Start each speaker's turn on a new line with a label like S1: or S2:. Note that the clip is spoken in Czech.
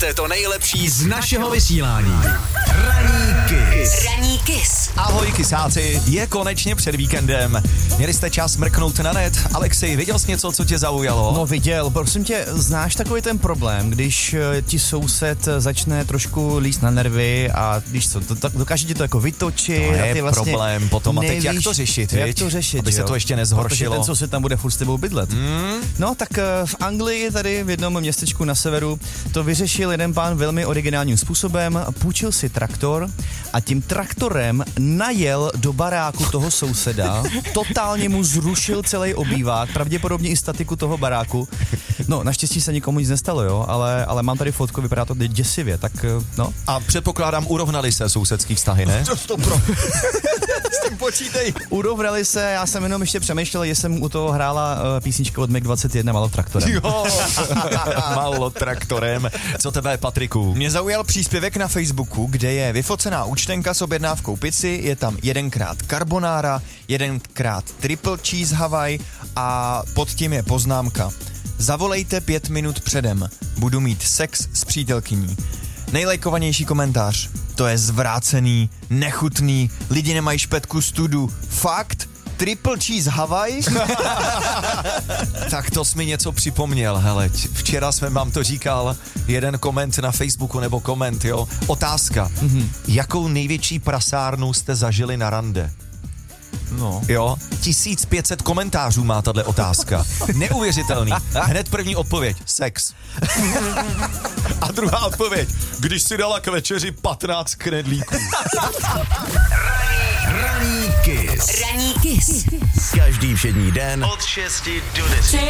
S1: Máte to nejlepší z našeho vysílání. Ranní Kiss.
S2: Ranní Kiss.
S3: Ahoj kysáci, je konečně před víkendem. Měli jste čas mrknout na net? Alexej, viděl jsi něco, co tě zaujalo?
S4: No viděl, prosím tě, znáš takový ten problém, když ti soused začne trošku líst na nervy a když co, dokáže ti to jako vytočit.
S3: To
S4: a
S3: je
S4: ty vlastně
S3: problém potom a teď
S4: nevíš,
S3: jak to řešit,
S4: jak
S3: viď?
S4: to řešit,
S3: aby se
S4: jo?
S3: to ještě
S4: Protože
S3: nezhoršilo.
S4: ten soused tam bude furt s tebou bydlet. No tak v Anglii, tady v jednom městečku na severu, to vyřešil jeden pán velmi originálním způsobem, půjčil si traktor a tím traktorem najel do baráku toho souseda, totálně mu zrušil celý obývák, pravděpodobně i statiku toho baráku. No, naštěstí se nikomu nic nestalo, jo, ale mám tady fotku, vypadá to děsivě, tak no.
S3: A předpokládám, urovnali se sousedský vztahy, ne?
S4: S tím počítej. Urovnali se, já jsem jenom ještě přemýšlel, jestli jsem u toho hrála písnička od MiG-21 Malo traktorem.
S3: Jo, Malo traktorem. Co tebe, Patriku?
S5: Mě zaujal příspěvek na Facebooku, kde je vyfocená účtenka s objednávkou pici, je tam 1x carbonara, 1x triple cheese Hawaii a pod tím je poznámka. Zavolejte 5 minut předem, budu mít sex s přítelkyní. Nejlajkovanější komentář, to je zvrácený, nechutný, lidi nemají špetku studu, fakt? Triple cheese Hawaii?
S3: Tak to jsi mi něco připomněl, hele, včera jsme vám to říkal, jeden koment na Facebooku nebo koment, jo, otázka, jakou největší prasárnu jste zažili na rande?
S5: No.
S3: Jo, 1500 komentářů má tahle otázka. Neuvěřitelný. Hned první odpověď. Sex. A druhá odpověď. Když si dala k večeři 15 knedlíků.
S1: Ranní Kiss.
S2: Ranní Kiss.
S1: Každý všední den od 6 do 10.